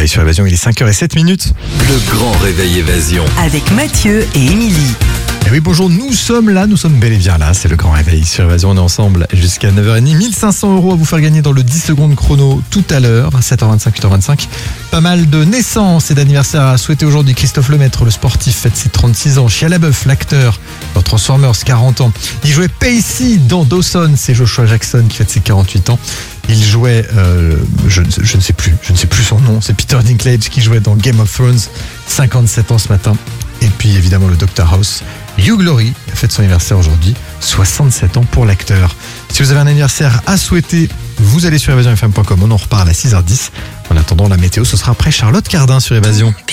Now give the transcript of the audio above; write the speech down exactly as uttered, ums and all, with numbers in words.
réveil sur Évasion, il est cinq heures zéro sept minutes. Le grand réveil Évasion. Avec Mathieu et Émilie. Et oui, bonjour, nous sommes là, nous sommes bel et bien là, c'est le grand réveil sur Évasion, on est ensemble jusqu'à neuf heures trente, mille cinq cents euros à vous faire gagner dans le dix secondes chrono tout à l'heure, sept heures vingt-cinq, huit heures vingt-cinc. Pas mal de naissances et d'anniversaires à souhaiter aujourd'hui. Christophe Lemaître, le sportif, fête ses trente-six ans. Shia LaBeouf, l'acteur dans Transformers, quarante ans. Il jouait Pacey dans Dawson, c'est Joshua Jackson qui fête ses quarante-huit ans. Il jouait, euh, je, je ne sais plus, je ne sais plus son nom, c'est Peter Dinklage qui jouait dans Game of Thrones, cinquante-sept ans ce matin. Et puis évidemment le docteur House, Hugh Laurie, fête son anniversaire aujourd'hui, soixante-sept ans pour l'acteur. Si vous avez un anniversaire à souhaiter, vous allez sur évasion f m point com, on en reparle à six heures dix. En attendant la météo, ce sera après Charlotte Cardin sur Évasion.